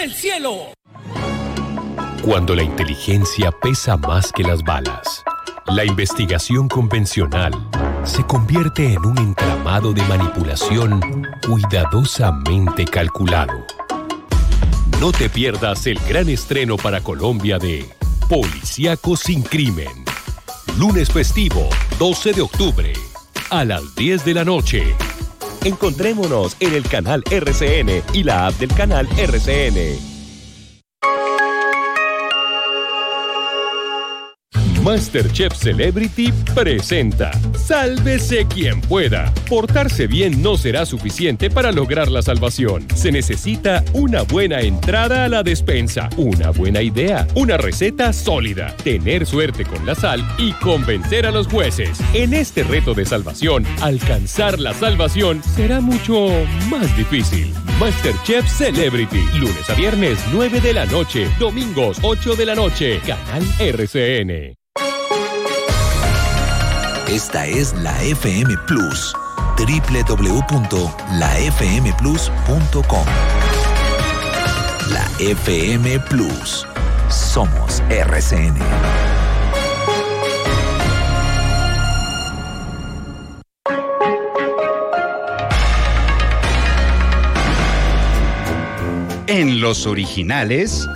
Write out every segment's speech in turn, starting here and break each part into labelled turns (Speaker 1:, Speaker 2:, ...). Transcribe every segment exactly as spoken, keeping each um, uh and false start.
Speaker 1: del cielo.
Speaker 2: Cuando la inteligencia pesa más que las balas, la investigación convencional se convierte en un entramado de manipulación cuidadosamente calculado. No te pierdas el gran estreno para Colombia de Policíaco sin Crimen. Lunes festivo, doce de octubre, a las diez de la noche.
Speaker 3: Encontrémonos en el canal R C N y la app del canal R C N.
Speaker 2: MasterChef Celebrity presenta Sálvese quien pueda. Portarse bien no será suficiente para lograr la salvación. Se necesita una buena entrada a la despensa, una buena idea, una receta sólida, tener suerte con la sal y convencer a los jueces. En este reto de salvación, alcanzar la salvación será mucho más difícil. MasterChef Celebrity, lunes a viernes nueve de la noche, domingos ocho de la noche, canal R C N.
Speaker 4: Esta es la F M Plus, doble u doble u doble u punto la f m plus punto com. La F M Plus. Somos R C N.
Speaker 5: En los originales,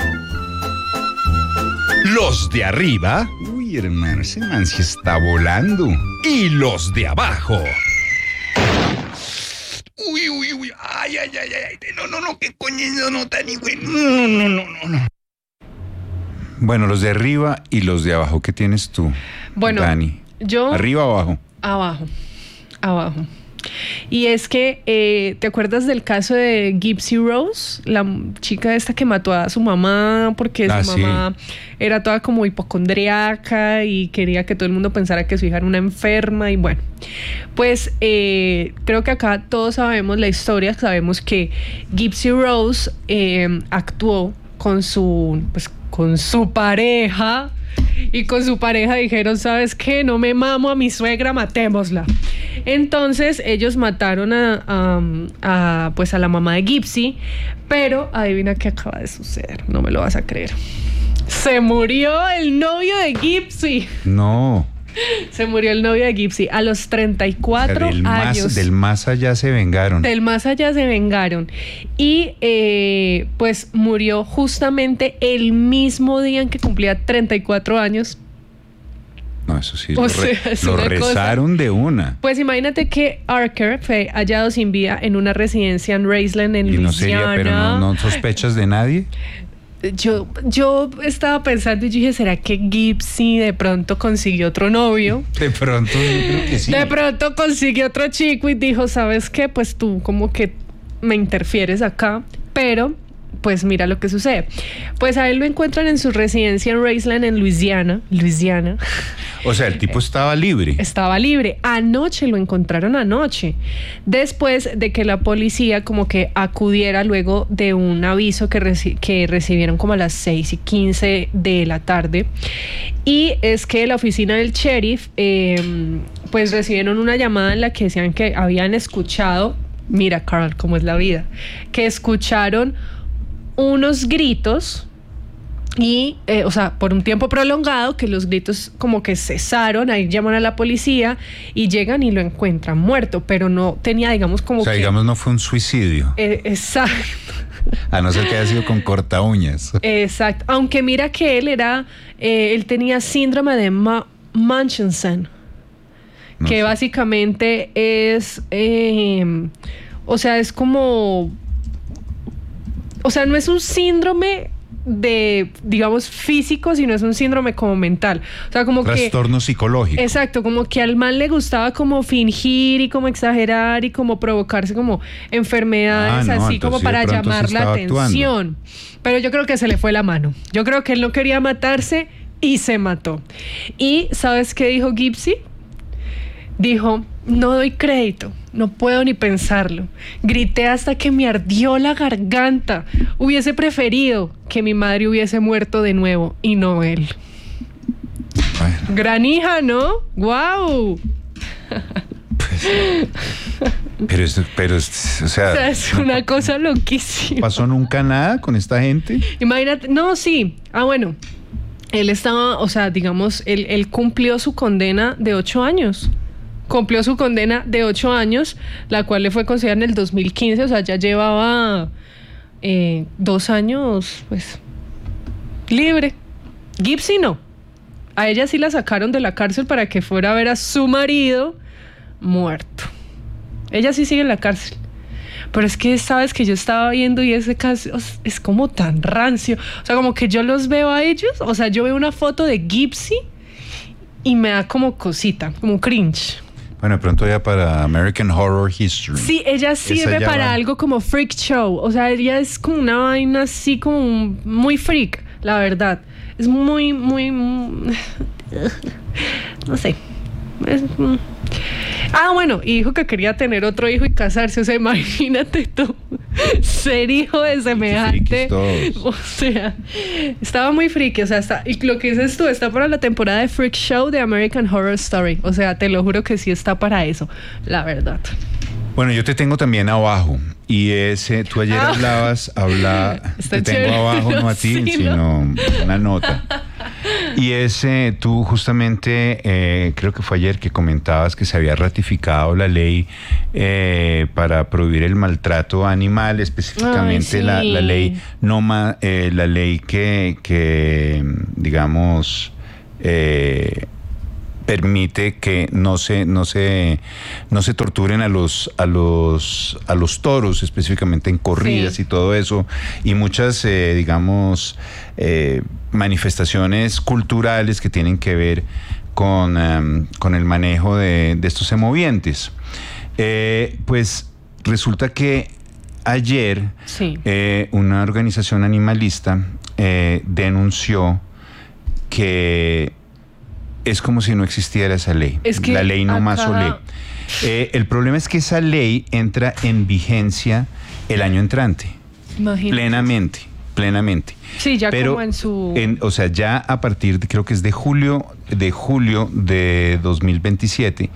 Speaker 5: los de arriba. Uy, hermano, ese man sí está volando. Y los de abajo. Uy, uy, uy. Ay, ay, ay, ay. No, no, no, qué coño no, no, tan güey. No, no, no, no, no.
Speaker 6: Bueno, los de arriba y los de abajo, ¿qué tienes tú,
Speaker 7: bueno,
Speaker 6: Dani?
Speaker 7: Yo...
Speaker 6: ¿Arriba o abajo?
Speaker 7: Abajo, abajo. Y es que, eh, ¿te acuerdas del caso de Gypsy Rose? La chica esta que mató a su mamá porque
Speaker 6: ah,
Speaker 7: su
Speaker 6: sí.
Speaker 7: mamá era toda como hipocondriaca y quería que todo el mundo pensara que su hija era una enferma y bueno. Pues eh, creo que acá todos sabemos la historia, sabemos que Gypsy Rose eh, actuó con su, pues, con su pareja. Y con su pareja dijeron, ¿sabes qué? No me mamo a mi suegra, matémosla. Entonces ellos mataron a, a, a, pues a la mamá de Gypsy, pero adivina qué acaba de suceder, no me lo vas a creer. Se murió el novio de Gypsy.
Speaker 6: No.
Speaker 7: Se murió el novio de Gypsy a los treinta y cuatro
Speaker 6: del
Speaker 7: años.
Speaker 6: Más, del más allá se vengaron.
Speaker 7: Del más allá se vengaron. Y eh, pues murió justamente el mismo día en que cumplía treinta y cuatro años.
Speaker 6: No, eso sí,
Speaker 7: o
Speaker 6: lo,
Speaker 7: sea,
Speaker 6: re,
Speaker 7: es
Speaker 6: lo
Speaker 7: una
Speaker 6: rezaron
Speaker 7: cosa.
Speaker 6: de una.
Speaker 7: Pues imagínate que Archer fue hallado sin vida en una residencia en Raceland, en
Speaker 6: y
Speaker 7: Luisiana.
Speaker 6: no sería, pero no, no sospechas de nadie.
Speaker 7: Yo, yo estaba pensando y yo dije, ¿será que Gypsy de pronto consiguió otro novio?
Speaker 6: De pronto, yo creo que sí.
Speaker 7: De pronto consiguió otro chico y dijo, ¿sabes qué? Pues tú como que me interfieres acá, pero pues mira lo que sucede. Pues a él lo encuentran en su residencia en Raceland, en Luisiana. Luisiana.
Speaker 6: O sea, el tipo estaba libre.
Speaker 7: Estaba libre. Anoche lo encontraron anoche. Después de que la policía como que acudiera luego de un aviso que, reci- que recibieron como a las seis y quince de la tarde. Y es que la oficina del sheriff eh, pues recibieron una llamada en la que decían que habían escuchado, mira Carl, cómo es la vida, que escucharon unos gritos y, eh, o sea, por un tiempo prolongado, que los gritos como que cesaron, ahí llaman a la policía y llegan y lo encuentran muerto, pero no tenía, digamos, como
Speaker 6: o sea,
Speaker 7: que...
Speaker 6: digamos, no fue un suicidio.
Speaker 7: Eh, exacto.
Speaker 6: A no ser que haya sido con corta uñas.
Speaker 7: Exacto. Aunque mira que él era, eh, él tenía síndrome de Ma- Munchausen,
Speaker 6: No
Speaker 7: que
Speaker 6: sé.
Speaker 7: básicamente es, eh, o sea, es como... O sea, no es un síndrome de, digamos, físico, sino es un síndrome como mental. O sea, como que...
Speaker 6: Trastorno psicológico.
Speaker 7: Exacto, como que al man le gustaba como fingir y como exagerar y como provocarse como enfermedades
Speaker 6: Ah, no,
Speaker 7: así como
Speaker 6: entonces
Speaker 7: para
Speaker 6: de pronto sí
Speaker 7: llamar la
Speaker 6: estaba
Speaker 7: atención. Pero yo creo que se le fue la mano. Yo creo que él no quería matarse y se mató. Y ¿sabes qué dijo Gypsy? Dijo, no doy crédito, no puedo ni pensarlo. Grité hasta que me ardió la garganta. Hubiese preferido que mi madre hubiese muerto de nuevo y no él.
Speaker 6: Bueno.
Speaker 7: Gran hija, ¿no? ¡Guau!
Speaker 6: Pues, Pero es, pero es, o sea,
Speaker 7: O sea, es una cosa loquísima.
Speaker 6: ¿pasó nunca nada con esta gente?
Speaker 7: Imagínate, no, sí. Ah, bueno. Él estaba, o sea, digamos, él, él cumplió su condena de ocho años. Cumplió su condena de ocho años, la cual le fue concedida en el dos mil quince, o sea, ya llevaba eh, dos años, pues, libre. Gypsy no. A ella sí la sacaron de la cárcel para que fuera a ver a su marido muerto. Ella sí sigue en la cárcel. Pero es que sabes que yo estaba viendo y ese caso es como tan rancio. O sea, como que yo los veo a ellos. O sea, yo veo una foto de Gypsy y me da como cosita, como cringe.
Speaker 6: Bueno, de pronto ya para American Horror History.
Speaker 7: Sí, ella sirve para va. algo como freak show. O sea, ella es como una vaina así como muy freak, la verdad. Es muy, muy... muy no sé. Es, ah, bueno, y dijo que quería tener otro hijo y casarse. O sea, imagínate tú ser hijo de semejante. O sea, estaba muy friki. O sea, está, y lo que dices tú, está para la temporada de Freak Show de American Horror Story. O sea, te lo juro que sí está para eso, la verdad.
Speaker 6: Bueno, yo te tengo también abajo. Y ese, tú ayer ah. hablabas, habla, está te chévere. Tengo abajo, no a ti, sí, sino ¿no? una nota. Y ese, tú justamente, eh, creo que fue ayer que comentabas que se había ratificado la ley eh, para prohibir el maltrato animal, específicamente Ay, sí. la, la ley no ma, eh, la ley que, que digamos, eh, permite que no se no se no se torturen a los a los a los toros, específicamente en corridas sí. y todo eso, y muchas eh, digamos eh, manifestaciones culturales que tienen que ver con um, con el manejo de, de estos semovientes. Eh, pues resulta que ayer sí. eh, una organización animalista eh, denunció que es como si no existiera esa ley. Es que la ley no acá... más o ley. Eh, el problema es que esa ley entra en vigencia el año entrante. Imagínate. Plenamente, plenamente.
Speaker 7: Sí, ya
Speaker 6: Pero
Speaker 7: como en su...
Speaker 6: En, o sea, ya a partir de, creo que es de julio, de julio de dos mil veintisiete,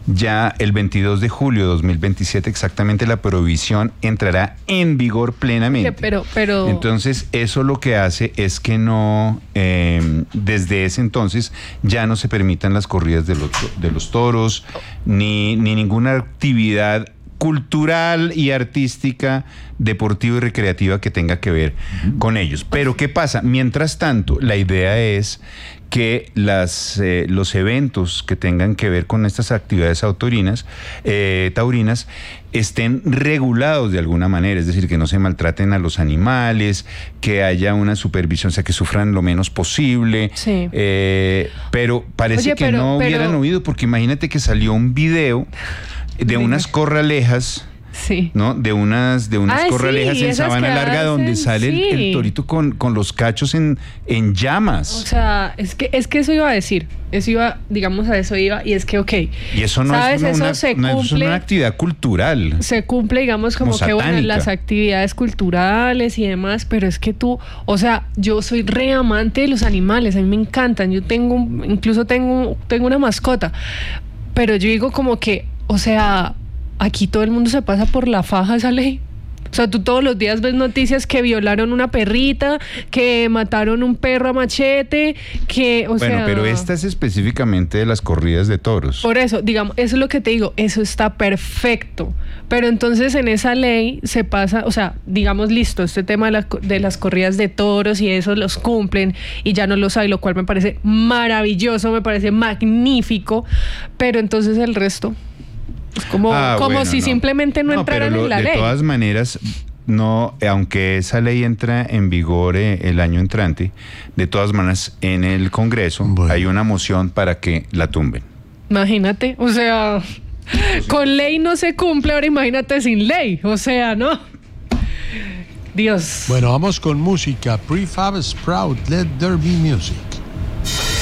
Speaker 6: ya el veintidós de julio de dos mil veintisiete exactamente la prohibición entrará en vigor plenamente.
Speaker 7: Pero, pero...
Speaker 6: Entonces, eso lo que hace es que no, eh, desde ese entonces, ya no se permitan las corridas de los, de los toros, ni, ni ninguna actividad cultural y artística, deportiva y recreativa que tenga que ver uh-huh. con ellos. Pero ¿qué pasa? Mientras tanto, la idea es que las, eh, los eventos que tengan que ver con estas actividades autorinas, eh, taurinas estén regulados de alguna manera, es decir, que no se maltraten a los animales, que haya una supervisión, o sea, que sufran lo menos posible. Sí. Eh, pero parece Oye, que pero, no hubieran pero... oído, porque imagínate que salió un video de unas corralejas, sí. ¿no? De unas, de unas ah, corralejas sí, en Sabana Larga hacen, donde sale sí. el, el torito con, con los cachos en, en llamas.
Speaker 7: O sea, es que, es que eso iba a decir, eso iba, digamos, a eso iba, y es que, ok.
Speaker 6: Y eso no ¿sabes? es una, eso se una, cumple, es una actividad cultural.
Speaker 7: Se cumple, digamos, como, como que, bueno, las actividades culturales y demás, pero es que tú, o sea, yo soy re amante de los animales, a mí me encantan, yo tengo, incluso tengo, tengo una mascota, pero yo digo como que, o sea, aquí todo el mundo se pasa por la faja esa ley. O sea, tú todos los días ves noticias que violaron una perrita, que mataron un perro a machete, que, o
Speaker 6: bueno,
Speaker 7: sea...
Speaker 6: Bueno, pero esta es específicamente de las corridas de toros.
Speaker 7: Por eso, digamos, eso es lo que te digo, eso está perfecto. Pero entonces en esa ley se pasa, o sea, digamos, listo, este tema de, la, de las corridas de toros y eso los cumplen y ya no los hay, lo cual me parece maravilloso, me parece magnífico, pero entonces el resto... Es como, ah, como bueno, si no. simplemente no, no entraran lo, en la
Speaker 6: de
Speaker 7: ley.
Speaker 6: De todas maneras, no, aunque esa ley entra en vigor eh, el año entrante, de todas maneras en el Congreso bueno. hay una moción para que la tumben.
Speaker 7: Imagínate, o sea, sí. con ley no se cumple, ahora imagínate sin ley, o sea, ¿no? Dios.
Speaker 1: Bueno, vamos con música. Prefab Sprout, Let There Be Music.